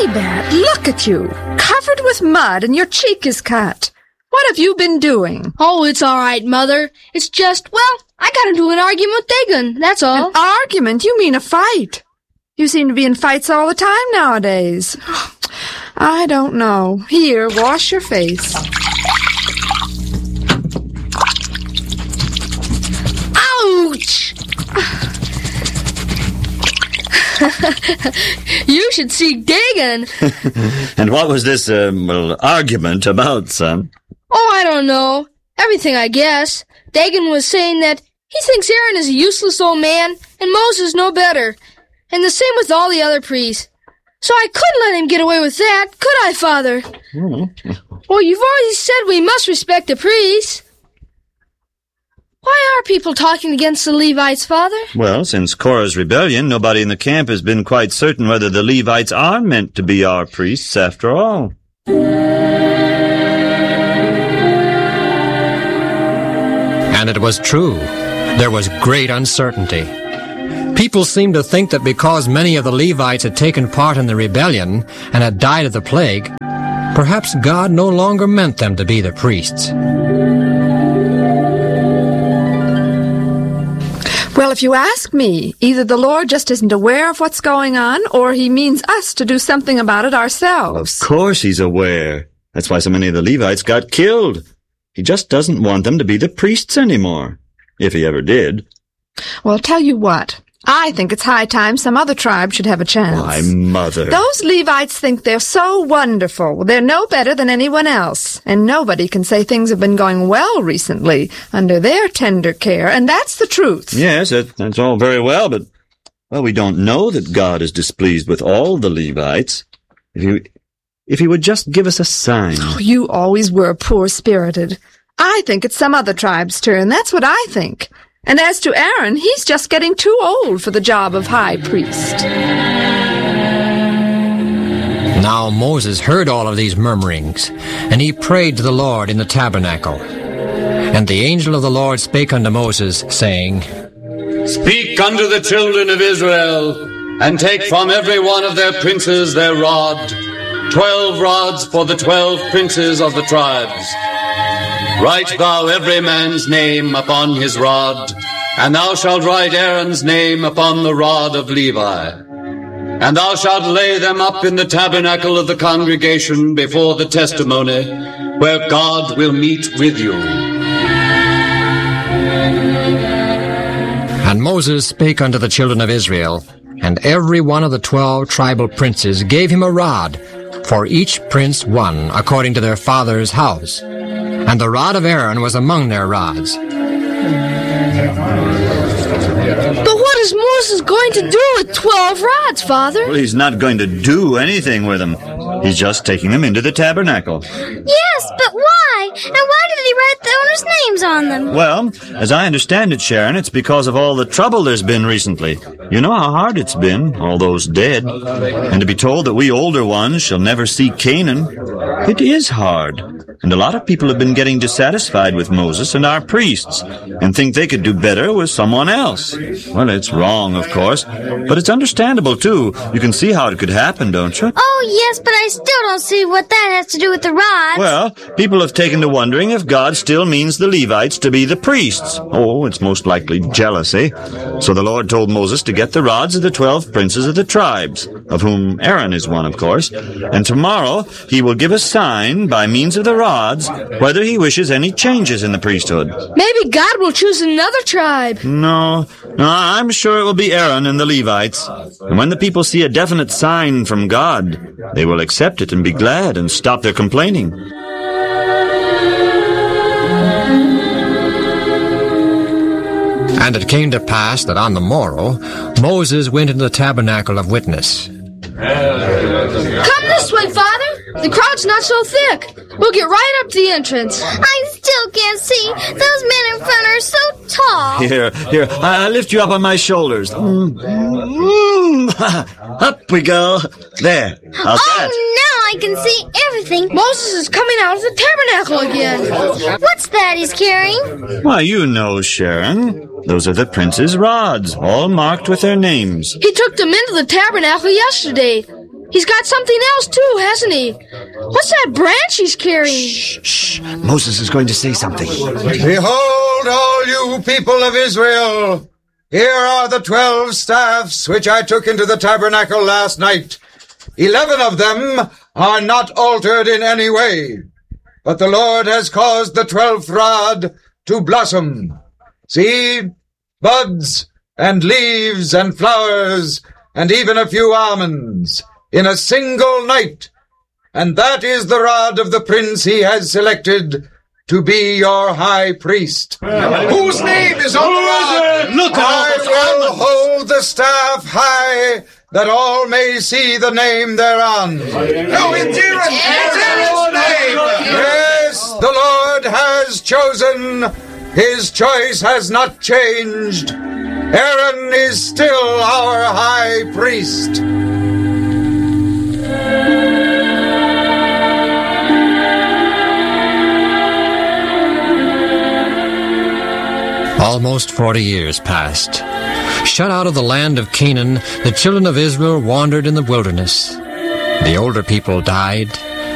Bet, look at you, covered with mud and your cheek is cut. What have you been doing? Oh, it's all right, Mother. It's just, I got into an argument with Dagon, that's all. An argument? You mean a fight? You seem to be in fights all the time nowadays. I don't know. Here, wash your face. Ouch! You should see Dagon. And what was this, argument about, son? Oh, I don't know. Everything, I guess. Dagon was saying that he thinks Aaron is a useless old man and Moses no better. And the same with all the other priests. So I couldn't let him get away with that, could I, Father? Well, you've already said we must respect the priests. Why are people talking against the Levites, Father? Well, since Korah's rebellion, nobody in the camp has been quite certain whether the Levites are meant to be our priests after all. And it was true. There was great uncertainty. People seemed to think that because many of the Levites had taken part in the rebellion and had died of the plague, perhaps God no longer meant them to be the priests. Well, if you ask me, either the Lord just isn't aware of what's going on, or he means us to do something about it ourselves. Of course he's aware. That's why so many of the Levites got killed. He just doesn't want them to be the priests anymore, if he ever did. Well, I'll tell you what. I think it's high time some other tribe should have a chance. Why, Mother. Those Levites think they're so wonderful. They're no better than anyone else. And nobody can say things have been going well recently under their tender care. And that's the truth. Yes, that's all very well, but, we don't know that God is displeased with all the Levites. If he would just give us a sign. Oh, you always were poor-spirited. I think it's some other tribe's turn. That's what I think. And as to Aaron, he's just getting too old for the job of high priest. Now Moses heard all of these murmurings, and he prayed to the Lord in the tabernacle. And the angel of the Lord spake unto Moses, saying, Speak unto the children of Israel, and take from every one of their princes their rod, 12 rods for the 12 princes of the tribes. Write thou every man's name upon his rod, and thou shalt write Aaron's name upon the rod of Levi. And thou shalt lay them up in the tabernacle of the congregation before the testimony, where God will meet with you. And Moses spake unto the children of Israel, and every one of the 12 tribal princes gave him a rod, for each prince one, according to their father's house. And the rod of Aaron was among their rods. But what is Moses going to do with 12 rods, Father? Well, he's not going to do anything with them. He's just taking them into the tabernacle. Yes, but why? And why did he write the owners' names on them? Well, as I understand it, Sharon, it's because of all the trouble there's been recently. You know how hard it's been, all those dead. And to be told that we older ones shall never see Canaan, it is hard. And a lot of people have been getting dissatisfied with Moses and our priests, and think they could do better with someone else. Well, it's wrong, of course, but it's understandable, too. You can see how it could happen, don't you? Oh, yes, but I still don't see what that has to do with the rods. Well, people have taken to wondering if God still means the Levites to be the priests. Oh, it's most likely jealousy. So the Lord told Moses to get the rods of the 12 princes of the tribes, of whom Aaron is one, of course, and tomorrow he will give a sign by means of the rods whether he wishes any changes in the priesthood. Maybe God will choose another tribe. No, I'm sure it will be Aaron and the Levites. And when the people see a definite sign from God, they will accept it and be glad and stop their complaining. And it came to pass that on the morrow Moses went into the tabernacle of witness. Come this way, Father. The crowd's not so thick. We'll get right up to the entrance. I still can't see. Those men in front are so tall. Here, I lift you up on my shoulders. Up we go. There. How's that? Now I can see everything. Moses is coming out of the tabernacle again. What's that he's carrying? Why, you know, Sharon. Those are the prince's rods, all marked with their names. He took them into the tabernacle yesterday. He's got something else, too, hasn't he? What's that branch he's carrying? Shh. Moses is going to say something. Behold, all you people of Israel, here are the 12 staffs which I took into the tabernacle last night. 11 of them are not altered in any way, but the Lord has caused the 12th rod to blossom. See, buds and leaves and flowers and even a few almonds in a single night. And that is the rod of the prince he has selected to be your high priest. Whose name is on the rod? Look, I will hold the staff high, that all may see the name thereon. No, it's Aaron's name. Yes, the Lord has chosen. His choice has not changed. Aaron is still our high priest. Almost 40 years passed. Shut out of the land of Canaan, the children of Israel wandered in the wilderness. The older people died,